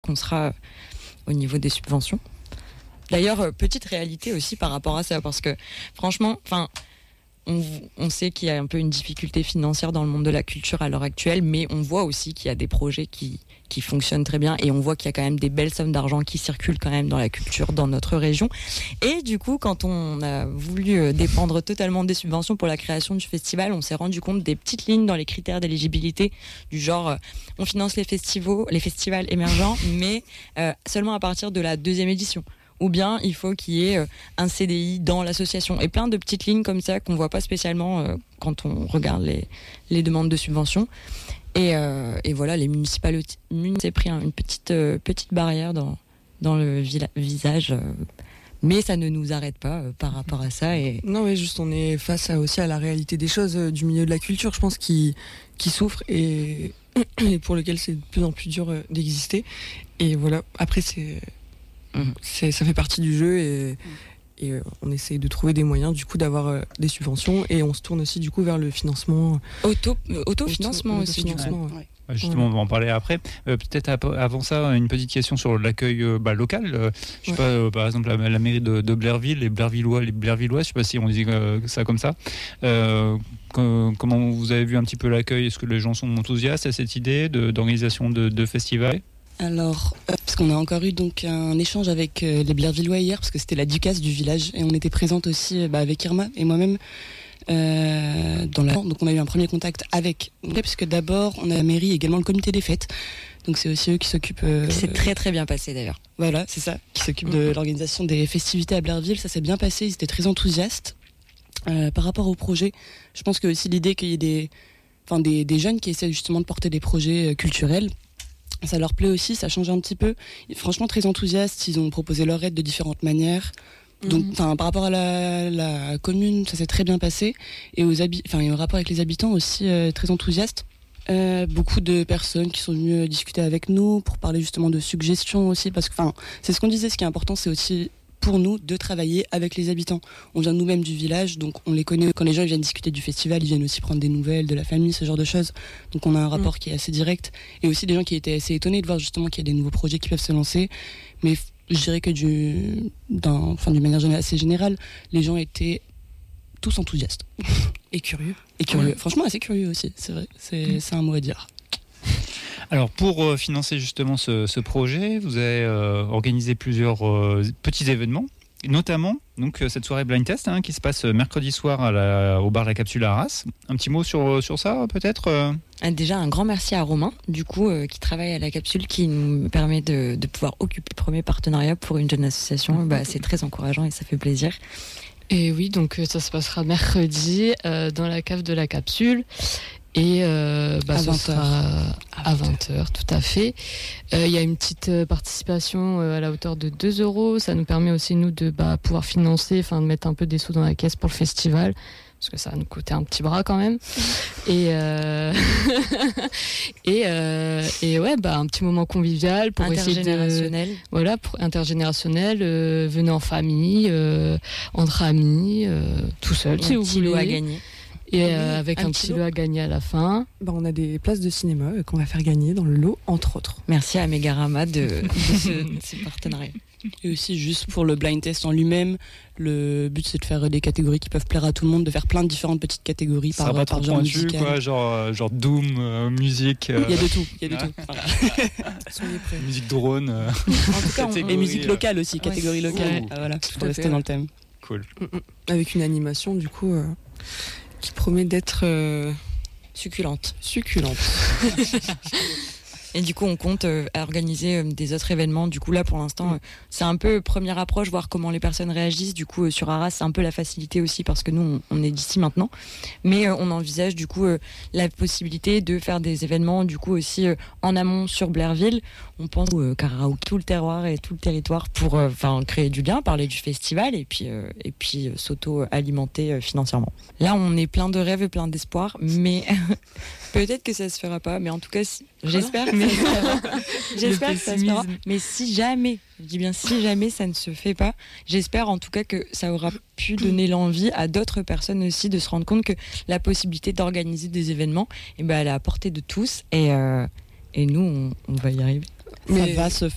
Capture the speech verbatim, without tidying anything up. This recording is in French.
qu'on sera au niveau des subventions. D'ailleurs, petite réalité aussi par rapport à ça, parce que franchement, enfin, on, on sait qu'il y a un peu une difficulté financière dans le monde de la culture à l'heure actuelle, mais on voit aussi qu'il y a des projets qui, qui fonctionnent très bien, et on voit qu'il y a quand même des belles sommes d'argent qui circulent quand même dans la culture dans notre région. Et du coup, quand on a voulu dépendre totalement des subventions pour la création du festival, on s'est rendu compte des petites lignes dans les critères d'éligibilité, du genre, on finance les festivals, les festivals émergents, mais euh, seulement à partir de la deuxième édition. Ou bien il faut qu'il y ait un C D I dans l'association. Et plein de petites lignes comme ça qu'on ne voit pas spécialement euh, quand on regarde les, les demandes de subventions. Et, euh, et voilà, les municipalités ont pris une petite, euh, petite barrière dans, dans le vila- visage. Euh, mais ça ne nous arrête pas euh, par rapport à ça. Et... Non, mais juste on est face à, aussi à la réalité des choses euh, du milieu de la culture, je pense, qui, qui souffre et, et pour lequel c'est de plus en plus dur euh, d'exister. Et voilà, après c'est... C'est, ça fait partie du jeu et, et euh, on essaye de trouver des moyens du coup d'avoir euh, des subventions et on se tourne aussi du coup vers le financement auto euh, autofinancement auto, aussi autofinancement, ouais. Ouais. Ouais. Justement, on va en parler après. Euh, peut-être ap- avant ça, une petite question sur l'accueil euh, bah, local. Euh, je sais ouais. pas, euh, par exemple, la, la mairie de, de Blairville, les Blairvillois, les Blairvillois, je sais pas si on dit euh, ça comme ça. Euh, que, comment vous avez vu un petit peu l'accueil? Est-ce que les gens sont enthousiastes à cette idée de, d'organisation de, de festivals? Alors, euh, parce qu'on a encore eu donc un échange avec euh, les Blairvillois hier, parce que c'était la ducasse du village, et on était présente aussi euh, bah, avec Irma et moi-même euh, dans la... Donc on a eu un premier contact avec, puisque d'abord on a la mairie et également le comité des fêtes, donc c'est aussi eux qui s'occupent... Euh, c'est très très bien passé d'ailleurs. Voilà, c'est ça, qui s'occupent de l'organisation des festivités à Blairville, ça s'est bien passé, ils étaient très enthousiastes. Euh, par rapport au projet, je pense que aussi l'idée qu'il y ait des, enfin, des, des jeunes qui essaient justement de porter des projets euh, culturels, ça leur plaît aussi, ça change un petit peu. Franchement, très enthousiastes, ils ont proposé leur aide de différentes manières. Donc, enfin, mmh. par rapport à la, la commune, ça s'est très bien passé. Et aux habi- enfin, et au rapport avec les habitants aussi, euh, très enthousiastes. Euh, beaucoup de personnes qui sont venues discuter avec nous pour parler justement de suggestions aussi, parce que, enfin, c'est ce qu'on disait. Ce qui est important, c'est aussi pour nous de travailler avec les habitants. On vient nous-mêmes du village, donc on les connaît. Quand les gens ils viennent discuter du festival, ils viennent aussi prendre des nouvelles de la famille, ce genre de choses. Donc on a un rapport mmh. qui est assez direct. Et aussi des gens qui étaient assez étonnés de voir justement qu'il y a des nouveaux projets qui peuvent se lancer. Mais je dirais que du, d'un, enfin, d'une manière assez générale, les gens étaient tous enthousiastes. Et curieux. Et curieux. Ouais. Franchement, assez curieux aussi, c'est vrai. C'est, mmh. c'est un mot à dire. Alors pour euh, financer justement ce, ce projet, vous avez euh, organisé plusieurs euh, petits événements, notamment donc cette soirée blind test hein, qui se passe mercredi soir à la, au bar La Capsule à Arras. Un petit mot sur, sur ça peut-être euh... Déjà un grand merci à Romain du coup euh, qui travaille à La Capsule, qui nous permet de, de pouvoir occuper le premier partenariat pour une jeune association. Bah, c'est très encourageant et ça fait plaisir. Et oui, donc ça se passera mercredi euh, dans la cave de La Capsule. Et euh, bah, ce sera à vingt heures, tout à fait. Il euh, y a une petite participation euh, à la hauteur de deux euros. Ça nous permet aussi, nous, de bah, pouvoir financer, enfin de mettre un peu des sous dans la caisse pour le festival. Parce que ça va nous coûter un petit bras quand même. Et, euh... et, euh... et ouais, bah, un petit moment convivial pour intergénérationnel. Essayer de... Voilà, pour intergénérationnel. Euh, venez en famille, euh, entre amis, euh, tout seul, si vous voulez. Un petit lot à gagner. Et euh, avec un, un petit lot à gagner à la fin. Bah, on a des places de cinéma euh, qu'on va faire gagner dans le lot, entre autres. Merci à Megarama de, de, ce, de ce partenariat. Et aussi, juste pour le blind test en lui-même, le but c'est de faire des catégories qui peuvent plaire à tout le monde, de faire plein de différentes petites catégories ça par, va par trop genre pointu, musical. Quoi, genre, genre Doom, euh, musique. Euh... Il y a de tout, il y a de tout. Voilà. Soyez prêts. Musique drone. Euh... En tout cas, on... et musique locale aussi, catégorie ouais. locale. Oh. Ah, voilà, pour rester dans le thème. Cool. Avec une animation, du coup. Euh... qui promet d'être euh, succulente. Succulente. Et du coup, on compte euh, organiser euh, des autres événements. Du coup, là, pour l'instant, euh, c'est un peu première approche, voir comment les personnes réagissent. Du coup, euh, sur Arras, c'est un peu la facilité aussi parce que nous, on, on est d'ici maintenant. Mais euh, on envisage du coup euh, la possibilité de faire des événements du coup aussi euh, en amont sur Blairville. On pense euh, karaoké, tout le terroir et tout le territoire pour enfin euh, créer du lien, parler du festival et puis euh, et puis euh, s'auto-alimenter euh, financièrement. Là, on est plein de rêves et plein d'espoir, mais peut-être que ça se fera pas. Mais en tout cas, si, j'espère. Mais j'espère que ça se fera. Mais si jamais, je dis bien si jamais ça ne se fait pas, j'espère en tout cas que ça aura pu donner l'envie à d'autres personnes aussi de se rendre compte que la possibilité d'organiser des événements, eh ben, elle est à portée de tous et, euh, et nous, on, on va y arriver. Mais ça va se faire.